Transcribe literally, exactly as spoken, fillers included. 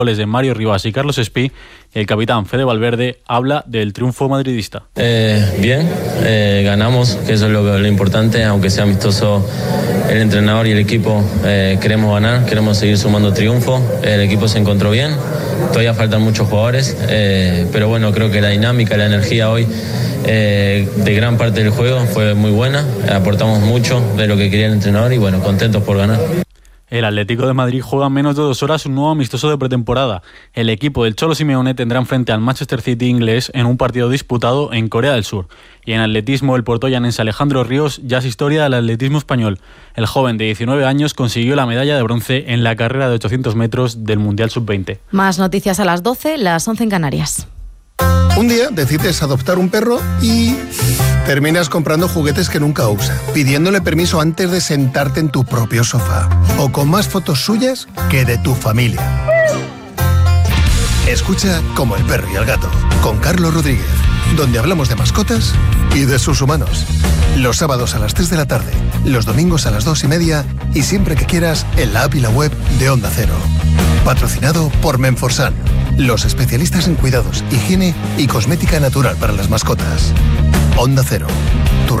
Goles de Mario Rivas y Carlos Espí, el capitán Fede Valverde habla del triunfo madridista. Eh, bien, eh, ganamos, que eso es lo, lo importante, aunque sea amistoso el entrenador y el equipo, eh, queremos ganar, queremos seguir sumando triunfos, el equipo se encontró bien, todavía faltan muchos jugadores, eh, pero bueno, creo que la dinámica, la energía hoy eh, de gran parte del juego fue muy buena, aportamos mucho de lo que quería el entrenador y bueno, contentos por ganar. El Atlético de Madrid juega en menos de dos horas un nuevo amistoso de pretemporada. El equipo del Cholo Simeone tendrá enfrente al Manchester City inglés en un partido disputado en Corea del Sur. Y en atletismo, el puertoyanense Alejandro Ríos ya es historia del atletismo español. El joven de diecinueve años consiguió la medalla de bronce en la carrera de ochocientos metros del Mundial sub veinte. Más noticias a las doce, las once en Canarias. Un día decides adoptar un perro y terminas comprando juguetes que nunca usa, pidiéndole permiso antes de sentarte en tu propio sofá, o con más fotos suyas que de tu familia. Escucha Como el perro y el gato, con Carlos Rodríguez, donde hablamos de mascotas y de sus humanos. Los sábados a las tres de la tarde, los domingos a las dos y media y siempre que quieras en la app y la web de Onda Cero. Patrocinado por Menforsan, los especialistas en cuidados, higiene y cosmética natural para las mascotas. Onda Cero, tu